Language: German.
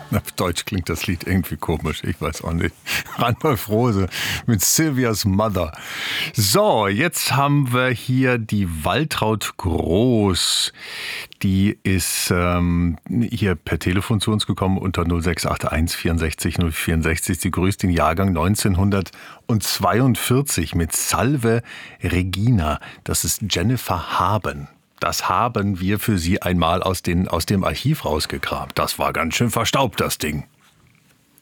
Auf Deutsch klingt das Lied irgendwie komisch, ich weiß auch nicht. Randolph Rose mit Sylvia's Mother. So, jetzt haben wir hier die Waltraud Groß. Die ist hier per Telefon zu uns gekommen unter 0681 64 064. Sie grüßt den Jahrgang 1942 mit Salve Regina. Das ist Jennifer Haben. Das haben wir für Sie einmal aus dem Archiv rausgekramt. Das war ganz schön verstaubt, das Ding.